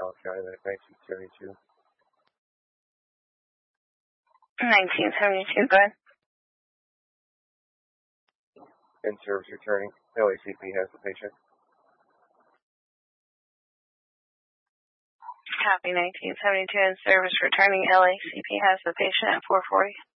County, 1972. 1972, go ahead. In service returning. LACP has the patient. Copy, 1972 in service returning. LACP has the patient at 440.